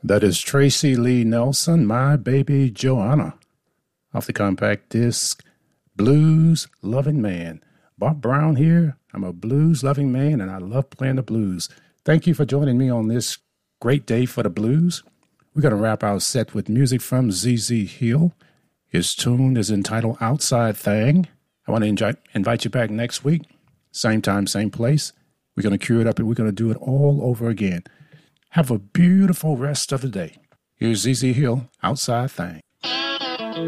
That is Tracy Lee Nelson, My Baby Joanna, off the compact disc Blues Loving Man. Bob Brown here. I'm a blues loving man and I love playing the blues. Thank you for joining me on this great day for the blues. We're going to wrap our set with music from ZZ Hill. His tune is entitled Outside Thing. I want to invite you back next week. Same time, same place. We're going to cue it up and we're going to do it all over again. Have a beautiful rest of the day. Here's ZZ Hill, Outside Thing.